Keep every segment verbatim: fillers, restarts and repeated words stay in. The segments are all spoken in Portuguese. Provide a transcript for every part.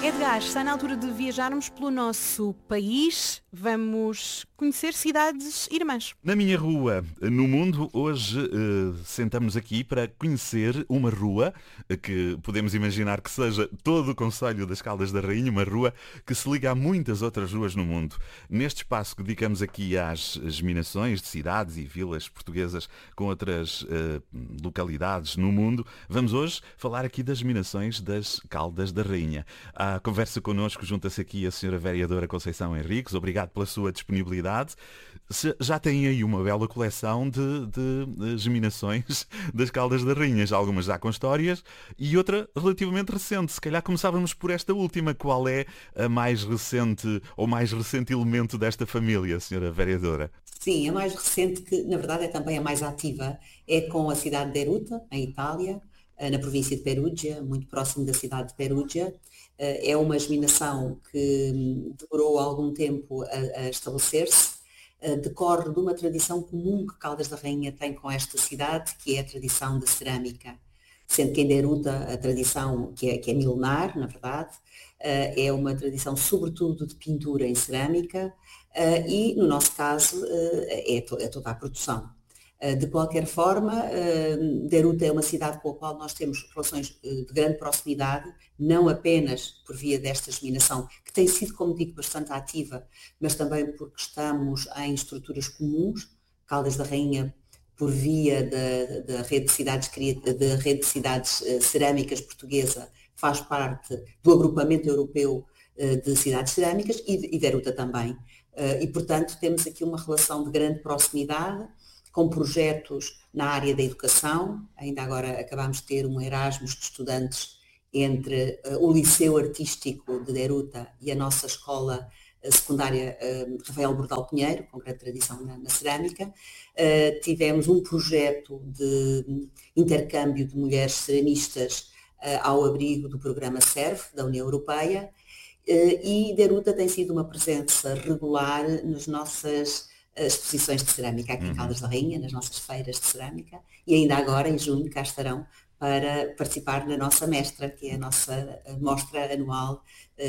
Edgar, está na altura de viajarmos pelo nosso país. Vamos conhecer cidades irmãs. Na minha rua, no mundo, hoje uh, sentamos aqui para conhecer uma rua uh, que podemos imaginar que seja todo o concelho das Caldas da Rainha, uma rua que se liga a muitas outras ruas no mundo. Neste espaço que dedicamos aqui às geminações de cidades e vilas portuguesas com outras uh, localidades no mundo, vamos hoje falar aqui das geminações das Caldas da Rainha. À conversa connosco junta-se aqui a senhora vereadora Conceição Henriques. Obrigado pela sua disponibilidade. Já tem aí uma bela coleção de, de, de geminações das Caldas da Rainha, algumas já com histórias e outra relativamente recente. Se calhar começávamos por esta última. Qual é a mais recente ou mais recente elemento desta família, senhora vereadora? Sim, a mais recente, que na verdade é também a mais ativa, é com a cidade de Eruta, em Itália, na província de Perugia, muito próximo da cidade de Perugia. É uma geminação que demorou algum tempo a, a estabelecer-se, decorre de uma tradição comum que Caldas da Rainha tem com esta cidade, que é a tradição da cerâmica. Sendo que em Eruta a tradição, que é, que é milenar, na verdade, é uma tradição sobretudo de pintura em cerâmica e, no nosso caso, é, to, é toda a produção. De qualquer forma, Eruta é uma cidade com a qual nós temos relações de grande proximidade, não apenas por via desta geminação, que tem sido, como digo, bastante ativa, mas também porque estamos em estruturas comuns. Caldas da Rainha, por via da, da rede de cidades, da rede de cidades cerâmicas portuguesa, faz parte do agrupamento europeu de cidades cerâmicas e, e de Eruta também. E, portanto, temos aqui uma relação de grande proximidade, com projetos na área da educação. Ainda agora acabamos de ter um Erasmus de estudantes entre uh, o Liceu Artístico de Eruta e a nossa escola uh, secundária uh, Rafael Bordal Pinheiro, com grande tradição na, na cerâmica. Uh, tivemos um projeto de intercâmbio de mulheres ceramistas uh, ao abrigo do programa SERV, da União Europeia, uh, e Eruta tem sido uma presença regular nas nossas exposições de cerâmica aqui em Caldas da Rainha, nas nossas feiras de cerâmica, e ainda agora, em junho, cá estarão para participar na nossa mestra, que é a nossa mostra anual,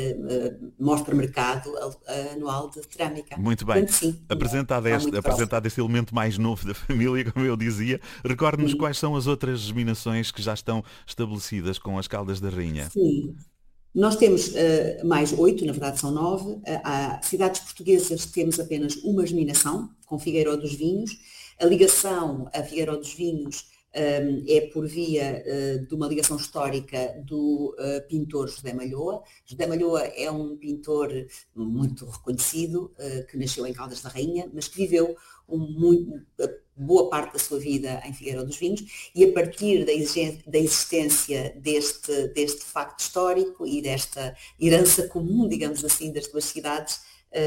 uh, mostra mercado anual de cerâmica. Muito bem. Portanto, sim, apresentado, é, este, apresentado este elemento mais novo da família, como eu dizia, recorde-nos quais são as outras geminações que já estão estabelecidas com as Caldas da Rainha. Sim. Nós temos uh, mais oito, na verdade são nove. Uh, há cidades portuguesas temos apenas uma geminação, com Figueiró dos Vinhos. A ligação a Figueiró dos Vinhos um, é por via uh, de uma ligação histórica do uh, pintor José Malhoa. José Malhoa é um pintor muito reconhecido, uh, que nasceu em Caldas da Rainha, mas que viveu um, muito, boa parte da sua vida em Figueiró dos Vinhos, e a partir da, da existência deste, deste facto histórico e desta herança comum, digamos assim, das duas cidades,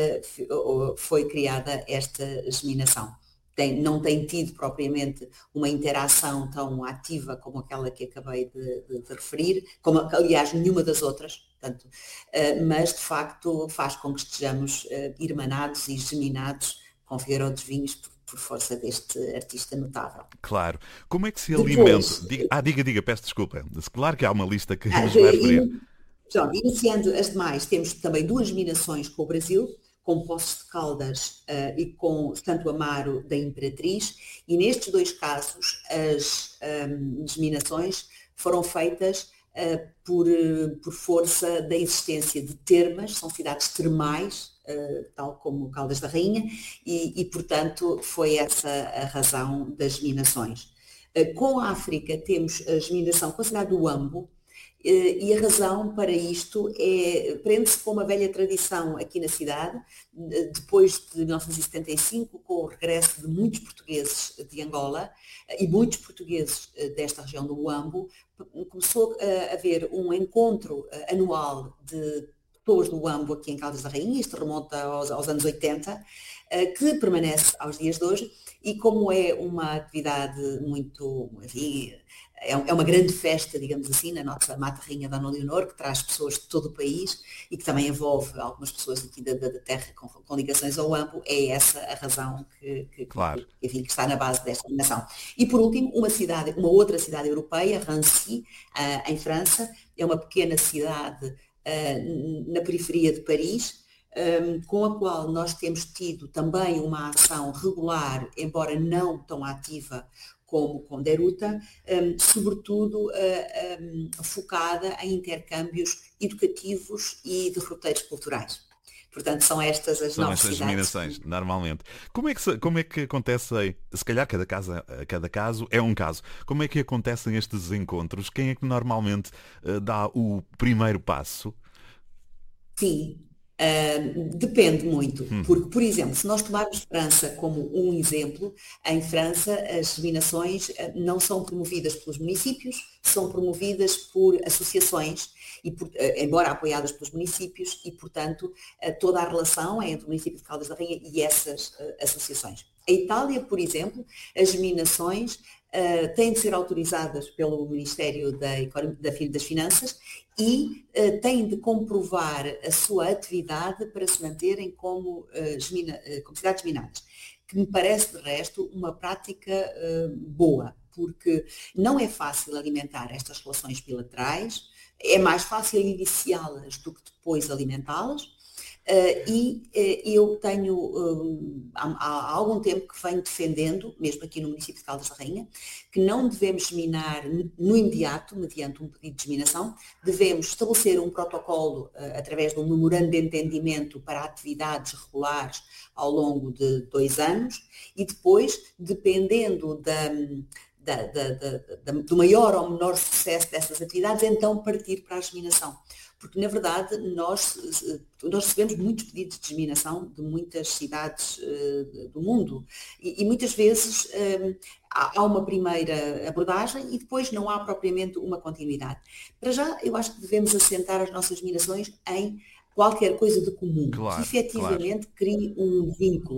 uh, foi criada esta geminação. Tem, não tem tido propriamente uma interação tão ativa como aquela que acabei de, de, de referir, como aliás nenhuma das outras, portanto, uh, mas de facto faz com que estejamos uh, irmanados e geminados com Figueiró dos Vinhos por, por força deste artista notável. Claro. Como é que se Depois, alimenta? Diga, ah, diga, diga, peço desculpa. Claro que há uma lista que ah, nos vai referir. Pronto, iniciando as demais, temos também duas geminações com o Brasil, com Poços de Caldas uh, e com Santo Amaro da Imperatriz, e nestes dois casos as um, geminações foram feitas uh, por, uh, por força da existência de termas, são cidades termais, uh, tal como Caldas da Rainha, e, e portanto foi essa a razão das geminações. Uh, com a África temos a geminação com a cidade do Huambo, e a razão para isto é, prende-se com uma velha tradição aqui na cidade, depois de mil novecentos e setenta e cinco, com o regresso de muitos portugueses de Angola e muitos portugueses desta região do Huambo, começou a haver um encontro anual de pessoas do Huambo aqui em Caldas da Rainha, isto remonta aos, aos anos oitenta, que permanece aos dias de hoje, e como é uma atividade muito, enfim, é uma grande festa, digamos assim, na nossa Mata Rainha Dona Leonor, que traz pessoas de todo o país e que também envolve algumas pessoas aqui da, da terra com, com ligações ao Huambo, é essa a razão que, que, claro. que, enfim, que está na base desta nação. E por último, uma cidade, uma outra cidade europeia, Rancy, uh, em França, é uma pequena cidade na periferia de Paris, com a qual nós temos tido também uma ação regular, embora não tão ativa como com Deruta, sobretudo focada em intercâmbios educativos e de roteiros culturais. Portanto, são estas as São nove estas cidades. minerações, normalmente. Como é que, se- como é que acontecem, se calhar cada caso, cada caso é um caso, como é que acontecem estes encontros? Quem é que normalmente eh, dá o primeiro passo? Sim, ah, depende muito, Uhum. porque, por exemplo, se nós tomarmos França como um exemplo, em França as minações ah, não são promovidas pelos municípios, são promovidas por associações, e por- ah, embora apoiadas pelos municípios, e, portanto, ah, toda a relação é entre o município de Caldas da Rainha e essas ah, associações. A Itália, por exemplo, as minações ah, têm de ser autorizadas pelo Ministério da, Economia- da Fi- das Finanças e uh, têm de comprovar a sua atividade para se manterem como, uh, gemina, uh, como cidades minadas, que me parece, de resto, uma prática uh, boa, porque não é fácil alimentar estas relações bilaterais, é mais fácil iniciá-las do que depois alimentá-las. Uh, e uh, eu tenho um, há, há algum tempo que venho defendendo, mesmo aqui no município de Caldas da Rainha, que não devemos minar no imediato, mediante um pedido de desminação, devemos estabelecer um protocolo uh, através de um memorando de entendimento para atividades regulares ao longo de dois anos e depois, dependendo da, da, da, da, da, do maior ou menor sucesso dessas atividades, então partir para a geminação. Porque, na verdade, nós, nós recebemos muitos pedidos de desminação de muitas cidades uh, do mundo e, e muitas vezes um, há, há uma primeira abordagem e depois não há propriamente uma continuidade. Para já, eu acho que devemos assentar as nossas minações em qualquer coisa de comum, que Claro, claro. efetivamente crie um vínculo